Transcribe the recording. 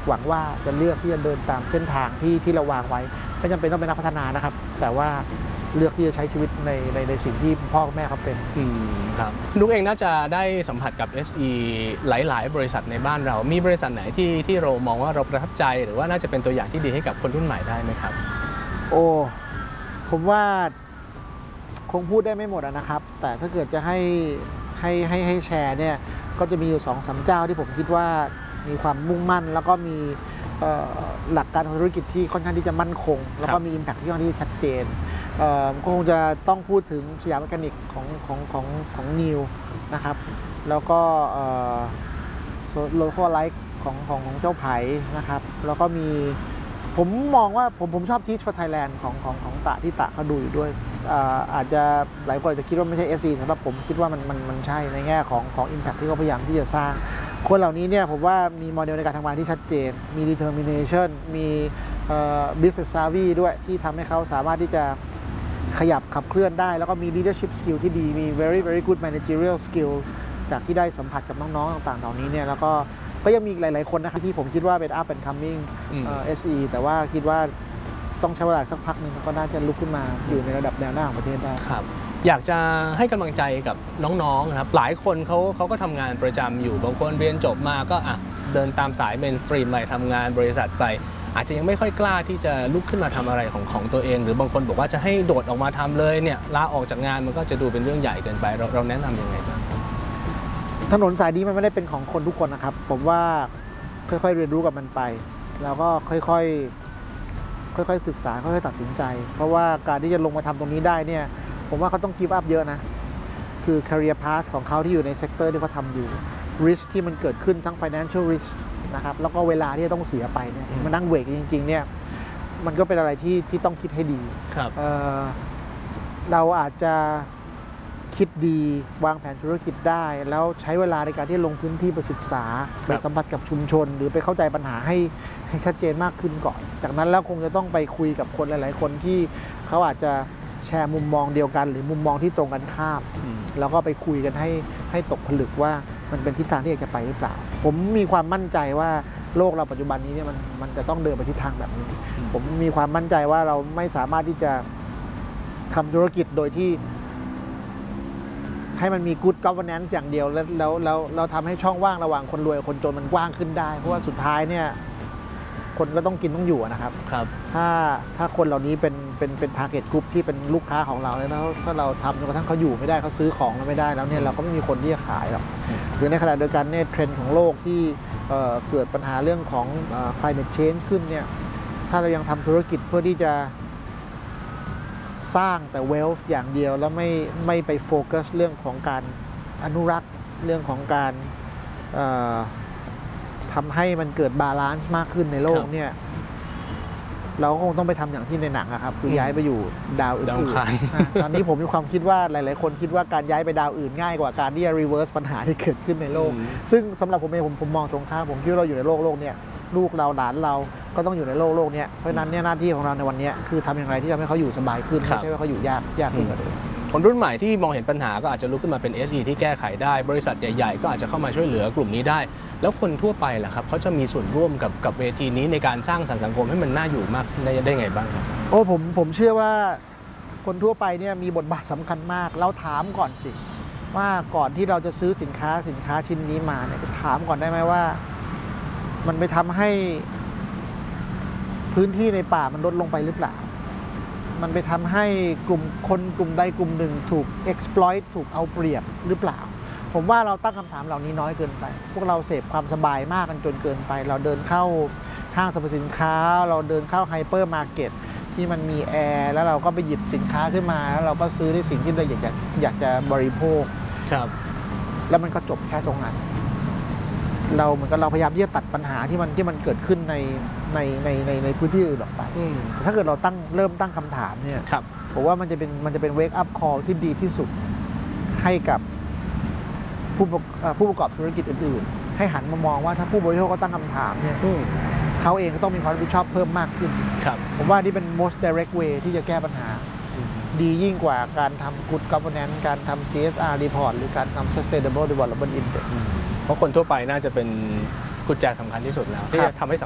หวังว่าจะเลือกที่จะเดินตามเส้นทางที่เราวางไว้ไม่จำเป็นต้องเป็นนักพัฒนานะครับแต่ว่าเลือกที่จะใช้ชีวิตในสิ่งที่พ่อแม่เขาเป็นครับนุกเองน่าจะได้สัมผัสกับ SE หลายๆ บริษัทในบ้านเรามีบริษัทไหนที่เรามองว่าเราประทับใจหรือว่าน่าจะเป็นตัวอย่างที่ดีให้กับคนรุ่นใหม่ได้ไหมครับโอ้ผมว่าคงพูดได้ไม่หมดนะครับแต่ถ้าเกิดจะให้แชร์เนี่ยก็จะมีอยู่2-3 เจ้าที่ผมคิดว่ามีความมุ่งมั่นแล้วก็มีหลักการธุรกิจที่ค่อนข้างที่จะมั่นคงแล้วก็มี impact ที่ค่อนข้างที่ชัดเจนก็คงจะต้องพูดถึงสยามเมคานิกของนิวนะครับแล้วก็โลโก้ไลท์ของเจ้าไผ่นะครับแล้วก็มีผมมองว่าผมชอบ Teach for Thailand ของตะที่ตะเขาดูอยู่ด้วยอาจจะหลายคนอาจจะคิดว่าไม่ใช่ SC สำหรับผมคิดว่ามันใช่ในแง่ของ impact ที่เขาพยายามที่จะสร้างคนเหล่านี้เนี่ยผมว่ามีโมเดลในการทำงานที่ชัดเจนมี determination มี business savvy ด้วยที่ทำให้เขาสามารถที่จะขยับขับเคลื่อนได้แล้วก็มี leadership skill ที่ดีมี very good managerial skill จากที่ได้สัมผัสกับน้องๆต่างๆเหล่านี้เนี่ยแล้วก็ยังมีหลายๆคนนะครับที่ผมคิดว่าเป็น up and coming SE แต่ว่าคิดว่าต้องใช้เวลาสักพักหนึ่งก็น่าจะลุกขึ้นมาอยู่ในระดับแนวหน้าของประเทศได้ครับอยากจะให้กำลังใจกับน้องๆนะครับหลายคนเขาก็ทำงานประจำอยู่บางคนเรียนจบมาก็เดินตามสายเมนสตรีมไปทำงานบริษัทไปอาจจะยังไม่ค่อยกล้าที่จะลุกขึ้นมาทำอะไรของตัวเองหรือบางคนบอกว่าจะให้โดดออกมาทำเลยเนี่ยลาออกจากงานมันก็จะดูเป็นเรื่องใหญ่เกินไปเราแนะนำยังไงบ้างถนนสายนี้มันไม่ได้เป็นของคนทุกคนนะครับผมว่าค่อยๆเรียนรู้กับมันไปแล้วก็ค่อยๆศึกษาค่อยๆตัดสินใจเพราะว่าการที่จะลงมาทำตรงนี้ได้เนี่ยผมว่าเขาต้อง give up เยอะนะคือ career path ของเขาที่อยู่ในเซกเตอร์ที่เขาทำอยู่ risk ที่มันเกิดขึ้นทั้ง financial risk นะครับแล้วก็เวลาที่ต้องเสียไปเนี่ยมันนั่งเวกจริงๆเนี่ยมันก็เป็นอะไรที่ต้องคิดให้ดีเราอาจจะคิดดีวางแผนธุรกิจได้แล้วใช้เวลาในการที่ลงพื้นที่ไปศึกษาไปสัมผัสกับชุมชนหรือไปเข้าใจปัญหาให้ชัดเจนมากขึ้นก่อนจากนั้นแล้วคงจะต้องไปคุยกับคนหลายๆคนที่เขาอาจจะแชร์มุมมองเดียวกันหรือมุมมองที่ตรงกันข้ามแล้วก็ไปคุยกันให้ตกผลึกว่ามันเป็นทิศทางที่อยากจะไปหรือเปล่าผมมีความมั่นใจว่าโลกเราปัจจุบันนี้เนี่ยมันจะต้องเดินไปทิศทางแบบนี้ผมมีความมั่นใจว่าเราไม่สามารถที่จะทำธุรกิจโดยที่ให้มันมี good governance อย่างเดียวแล้วทำให้ช่องว่างระหว่างคนรวยกับคนจนมันกว้างขึ้นได้เพราะว่าสุดท้ายเนี่ยคนก็ต้องกินต้องอยู่นะครับถ้าคนเหล่านี้เป็น target group ที่เป็นลูกค้าของเราแล้วถ้าเราทำจนกระทั่งเขาอยู่ไม่ได้เขาซื้อของเราไม่ได้แล้วเนี่ยเราก็ไม่มีคนที่จะขายหรอกหรือในขณะเดียวกันเนี่ยเทรนด์ของโลกที่เกิดปัญหาเรื่องของ climate change ขึ้นเนี่ยถ้าเรายังทำธุรกิจเพื่อที่จะสร้างแต่ wealth อย่างเดียวแล้วไม่ไปโฟกัสเรื่องของการอนุรักษ์เรื่องของการทำให้มันเกิดบาลานซ์มากขึ้นในโลกเนี่ยเราคงต้องไปทำอย่างที่ในหนังครับคือย้ายไปอยู่ดาวอื่นตอนนี้ผมมีความคิดว่าหลายๆคนคิดว่าการย้ายไปดาวอื่นง่ายกว่าการที่จะรีเวิร์สปัญหาที่เกิดขึ้นในโลกซึ่งสำหรับผมเองผมมองตรงข้ามผมคิดว่าเราอยู่ในโลกเนี่ยลูกเราหลานเราก็ต้องอยู่ในโลกนี้เพราะฉะนั้นเนี่ยหน้าที่ของเราในวันนี้คือทำอย่างไรที่ทำให้เขาอยู่สบายขึ้นไม่ใช่ว่าเขาอยู่ยากขึ้นกว่าเดิมคนรุ่นใหม่ที่มองเห็นปัญหาก็อาจจะลุกขึ้นมาเป็น SE ที่แก้ไขได้บริษัทใหญ่ๆก็อาจจะเข้ามาช่วยเหลือกลุ่มนี้ได้แล้วคนทั่วไปล่ะครับเขาจะมีส่วนร่วมกับเวทีนี้ในการสร้างสรรค์สังคมให้มันน่าอยู่มากได้ไงบ้างครับผมเชื่อว่าคนทั่วไปเนี่ยมีบทบาทสำคัญมากเราถามก่อนสิว่าก่อนที่เราจะซื้อสินค้าชิ้นนี้มาเนี่ยถามก่อนได้ไหมว่ามันไปทำให้พื้นที่ในป่ามันลดลงไปหรือเปล่ามันไปทำให้กลุ่มใดกลุ่มหนึ่งถูก exploit ถูกเอาเปรียบหรือเปล่าผมว่าเราตั้งคำถามเหล่านี้น้อยเกินไปพวกเราเสพความสบายมากกันจนเกินไปเราเดินเข้าห้างสรรพสินค้าเราเดินเข้าไฮเปอร์มาร์เก็ตที่มันมีแอร์แล้วเราก็ไปหยิบสินค้าขึ้นมาแล้วเราก็ซื้อในสิ่งที่เราอยากจะบริโภคแล้วมันก็จบแค่ตรงนั้นเราเหมือนกับเราพยายามที่จะตัดปัญหาที่มันเกิดขึ้นในพื้นที่อื่นออกไปถ้าเกิดเราเริ่มตั้งคำถามเนี่ยผมว่ามันจะเป็น wake up call ที่ดีที่สุดให้กับผู้ประกอบธุรกิจอื่นๆให้หันมามองว่าถ้าผู้บริโภคก็ตั้งคำถามเนี่ยเขาเองก็ต้องมีความรับผิดชอบเพิ่มมากขึ้นผมว่านี่เป็น most direct way ที่จะแก้ปัญหาดียิ่งกว่าการทำ good governance การทำ CSR report หรือการทำ sustainable development index เพราะคนทั่วไปน่าจะเป็นกุญแจสำคัญที่สุดแล้วที่จะทำให้สัง